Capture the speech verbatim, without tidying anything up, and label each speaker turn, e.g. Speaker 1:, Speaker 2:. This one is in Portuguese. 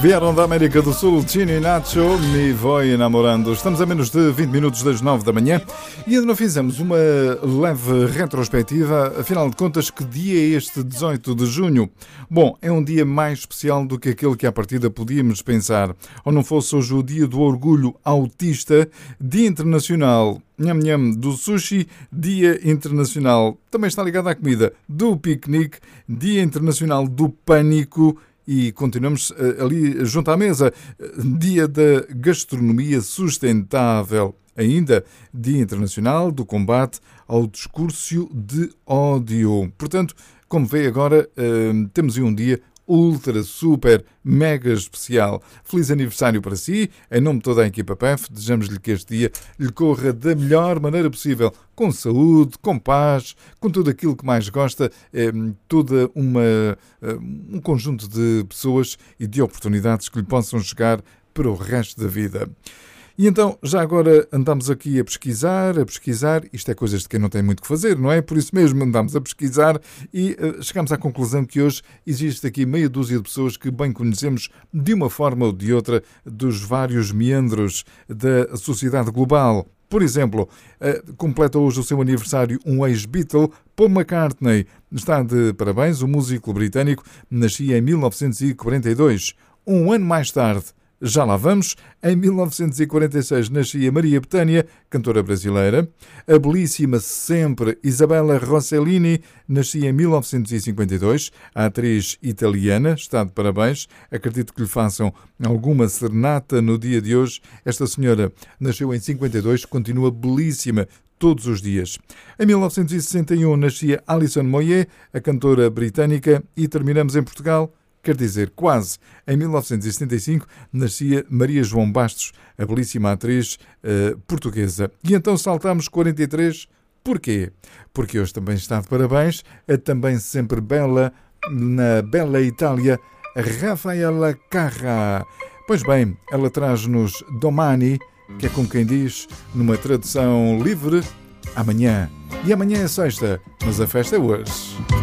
Speaker 1: Vieram da América do Sul, Chino e Nacho, Me Voy Enamorando. Estamos a menos de vinte minutos das nove da manhã e ainda não fizemos uma leve retrospectiva. Afinal de contas, que dia é este dezoito de junho? Bom, é um dia mais especial do que aquele que à partida podíamos pensar. Ou não fosse hoje o dia do orgulho autista, Dia Internacional Nham Nham do Sushi, Dia Internacional, também está ligado à comida, do piquenique, Dia Internacional do Pânico. E continuamos ali junto à mesa, Dia da Gastronomia Sustentável. Ainda Dia Internacional do Combate ao Discurso de Ódio. Portanto, como vê agora, temos um dia ultra, super, mega especial. Feliz aniversário para si. Em nome de toda a equipa P E F, desejamos-lhe que este dia lhe corra da melhor maneira possível, com saúde, com paz, com tudo aquilo que mais gosta, é, toda uma, um conjunto de pessoas e de oportunidades que lhe possam chegar para o resto da vida. E então, já agora andamos aqui a pesquisar, a pesquisar, isto é coisas de quem não tem muito que fazer, não é? Por isso mesmo andamos a pesquisar e uh, chegamos à conclusão que hoje existe aqui meia dúzia de pessoas que bem conhecemos de uma forma ou de outra dos vários meandros da sociedade global. Por exemplo, uh, completa hoje o seu aniversário um ex-Beatle, Paul McCartney. Está de parabéns, o músico britânico nascia em mil novecentos e quarenta e dois. Um ano mais tarde, já lá vamos, em mil novecentos e quarenta e seis nascia Maria Bethânia, cantora brasileira. A belíssima sempre Isabella Rossellini nascia em mil novecentos e cinquenta e dois, a atriz italiana, está de parabéns. Acredito que lhe façam alguma serenata no dia de hoje. Esta senhora nasceu em cinquenta e dois, continua belíssima todos os dias. Em mil novecentos e sessenta e um nascia Alison Moyet, a cantora britânica, e terminamos em Portugal. Quer dizer, quase. Em mil novecentos e setenta e cinco nascia Maria João Bastos, a belíssima atriz uh, portuguesa. E então saltamos quarenta e três. Porquê? Porque hoje também está de parabéns, a também sempre bela, na bela Itália, Rafaela Carrà. Pois bem, ela traz-nos Domani, que é como quem diz, numa tradução livre, amanhã. E amanhã é sexta, mas a festa é hoje.